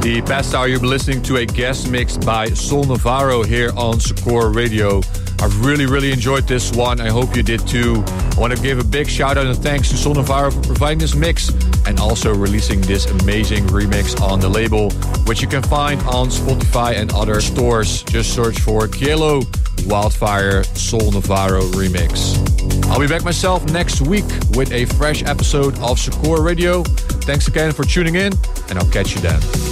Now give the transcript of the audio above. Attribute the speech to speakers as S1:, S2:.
S1: The past hour you've been listening to a guest mix by Sol Navarro here on Sucor Radio. I've really enjoyed this one. I hope you did too. I want to give a big shout out and thanks to Sol Navarro for providing this mix and also releasing this amazing remix on the label, which you can find on Spotify and other stores. Just search for Kielo Wildfire Sol Navarro remix. I'll be back myself next week with a fresh episode of Sucor Radio. Thanks again for tuning in, and I'll catch you then.